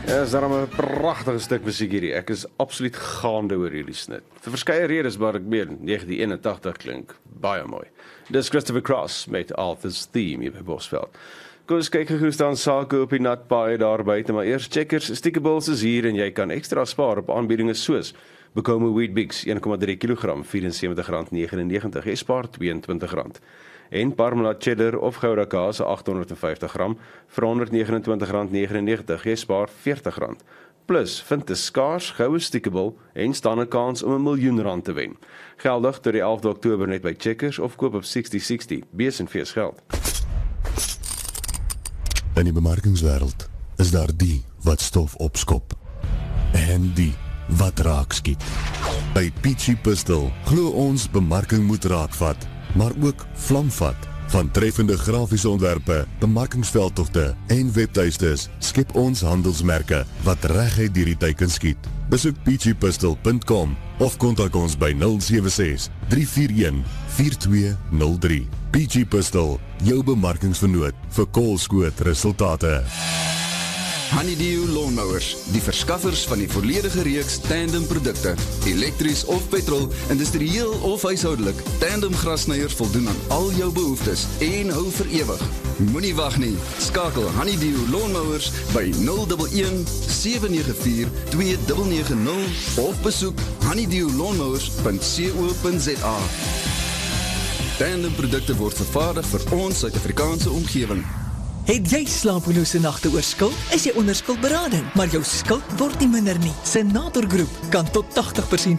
Ja, is daarom 'n pragtige stuk musiek hierdie. Ek is absoluut gaande oor hierdie snit. Vir verskeie redes, maar ek meen 1981 klink baie mooi. Dis Christopher Cross met Arthur's Theme hier by Bosveld. Kom ons kyk hoe staan sake op die natpaai daar buite, maar eers Checkers Stickables is hier en jy kan ekstra spaar op aanbiedinge soos Bekomme Wheat Bix 1,3 kg R74,99. Jy spaar R22. En Parmalat Cheddar of Gouda kaas 850 gram vir R129,99. Jy spaar R40. Plus, vind 'n skaars goue stickable en staan 'n kans om R1 miljoen te wen. Geldig tot die 11de Oktober net by Checkers of koop op 6060. Besenfees geld. In die bemarkingswêreld is daar die wat stof opskop en die wat raak skiet. By Peachy Pistol glo ons bemarking moet raakvat, maar ook vlamvat. Van treffende grafiese ontwerpe, bemarkingsveldtogte en webtuistes skep ons handelsmerke wat reguit deur die teiken skiet. Besoek peachypistol.com of kontak ons by 076 341 4203. Peachy Pistol, jou bemarkingsvernoot vir koolskoot resultate. Honeydew Lawnmowers, die verskaffers van die volledige reeks tandem produkte, elektries of petrol, industrieel of huishoudelik. Tandem grassnyers voldoen aan al jou behoeftes en hou vir ewig. Moenie wag nie, skakel Honeydew Lawnmowers by 011 794 2990 of besoek honeydewlawnmowers.co.za. Tandem produkte word vervaardig vir ons Suid-Afrikaanse omgewing. Het jy slapelose nagte oor skuld? Is jy onder skuldberading, maar jou skuld word nie minder nie. Senator Groep kan tot 80%